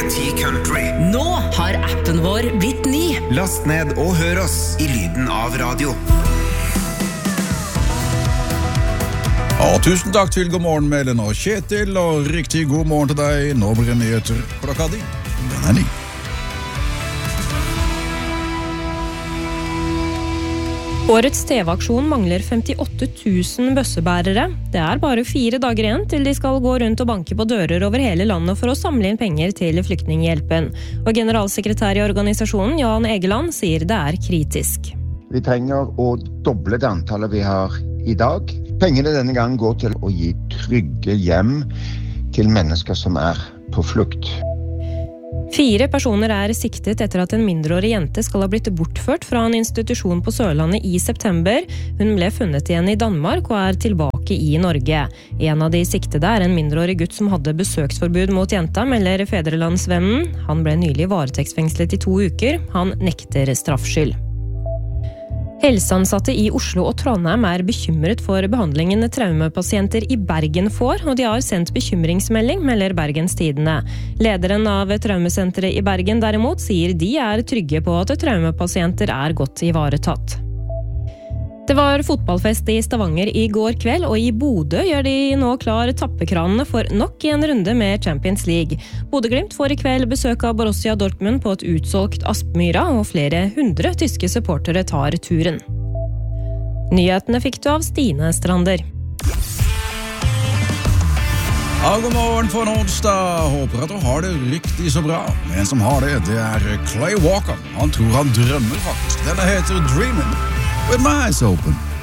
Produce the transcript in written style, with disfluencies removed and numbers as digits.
10 Country. Nå har appen vår blitt ny. Last ned og hør oss I lyden av radio. Tusen takk til God morgen Melen og Kjetil, og riktig god morgen til deg. Nå blir det nyheter klokka 10. Den 9. Årets TV-aksjon mangler 58 000 bøssebærere. Det bare 4 dager igjen til de skal gå rundt og banke på dører over hele landet for å samle inn penger til flyktninghjelpen. Og generalsekretær I organisasjonen, Jan Egeland, sier det kritisk. Vi trenger å doble det antallet vi har I dag. Pengene denne gangen går til å gi trygge hjem til mennesker som på flukt. 4 personer siktet etter at en mindreårig jente skal ha blitt bortført fra en institusjon på Sørlandet I september. Hun ble funnet igjen I Danmark og tilbake I Norge. En av de siktede en mindreårig gutt som hadde besøksforbud mot jenta, melder Fædrelandsvennen. Han ble nylig varetektsfengslet I 2 uker. Han nekter straffskyld. Helseansatte I Oslo og Trondheim bekymret for behandlingen traumepasienter I Bergen får, og de har sendt bekymringsmelding, melder Bergens Tidende. Lederen av traumesenteret I Bergen derimot sier de trygge på at traumepasienter godt ivaretatt. Det var fotballfest I Stavanger I går kveld, og I Bodø gjør de nå klar tappekranene for nok en runde med Champions League. Bodø-Glimt får I kveld besøk av Borussia Dortmund på et utsolgt Aspmyra, og flere 100 tyske supportere tar turen. Nyhetene fikk du av Stine Strander. God morgen for en onsdag. Håper at du har det riktig så bra. En som har det Clay Walker. Han tror han drømmer faktisk. Denne heter Dreamin' With My Eyes Open.